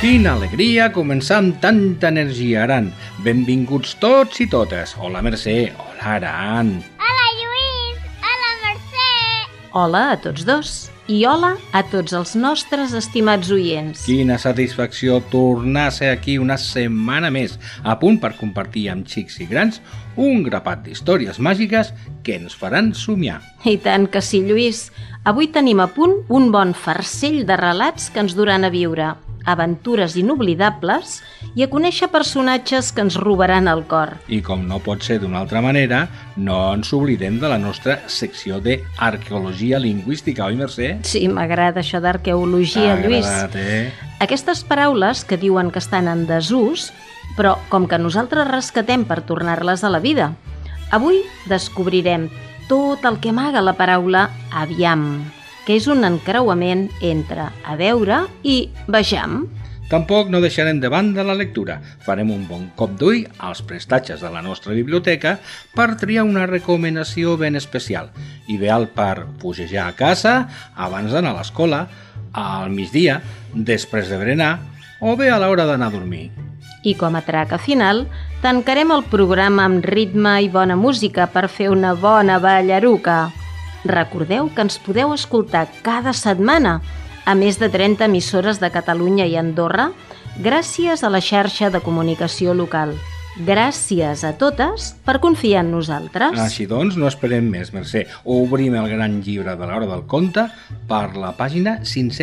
Quina alegria començar amb tanta energia, Aran. Benvinguts tots i totes. Hola, Mercè. Hola, Aran. Hola, Lluís. Hola, Mercè. Hola a tots dos. I hola a tots els nostres estimats oients. Quina satisfacció tornar a ser aquí una setmana més, a punt per compartir amb xics i grans un grapat d'històries màgiques que ens faran somiar. I tant que sí, Lluís. Avui tenim a punt un bon farcell de relats que ens duran a viure, aventures inoblidables i a conèixer personatges que ens robaran el cor. I com no pot ser d'una altra manera, no ens oblidem de la nostra secció d'arqueologia lingüística, oi, Mercè? Sí, m'agrada això d'arqueologia, Lluís. Aquestes paraules que diuen que estan en desús, però com que nosaltres rescatem per tornar-les a la vida. Avui descobrirem tot el que amaga la paraula aviam, que és un encreuament entre a veure i vejam. Tampoc no deixarem de banda la lectura. Farem un bon cop d'ull als prestatges de la nostra biblioteca per triar una recomanació ben especial, ideal per fugejar a casa abans d'anar a l'escola, al migdia, després de berenar o bé a l'hora d'anar a dormir. I com a traca final, tancarem el programa amb ritme i bona música per fer una bona ballaruca. Recordeu que ens podeu escoltar cada setmana a més de 30 emissores de Catalunya i Andorra gràcies a la xarxa de comunicació local. Gràcies a totes per confiar en nosaltres. Així doncs, no esperem més, Mercè. Obrim el gran llibre de l'Hora del Conte per la pàgina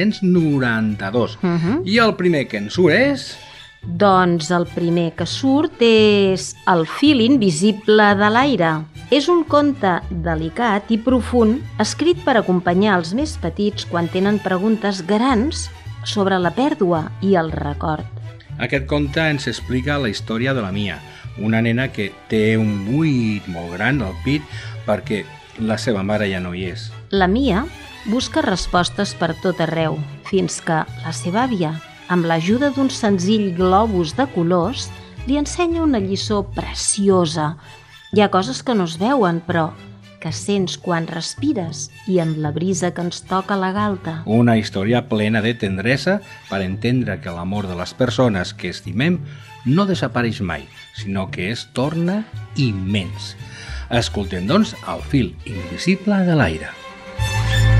592. I el primer que ens surt és... Doncs el primer que surt és El fil invisible de l'aire. És un conte delicat i profund escrit per acompanyar els més petits quan tenen preguntes grans sobre la pèrdua i el record. Aquest conte ens explica la història de la Mia, una nena que té un buit molt gran al pit perquè la seva mare ja no hi és. La Mia busca respostes per tot arreu, fins que la seva àvia, amb l'ajuda d'un senzill globus de colors, li ensenya una lliçó preciosa. Hi ha coses que no es veuen, però que sents quan respires i amb la brisa que ens toca la galta. Una història plena de tendresa per entendre que l'amor de les persones que estimem no desapareix mai, sinó que es torna immens. Escoltem, doncs, El fil invisible de l'aire.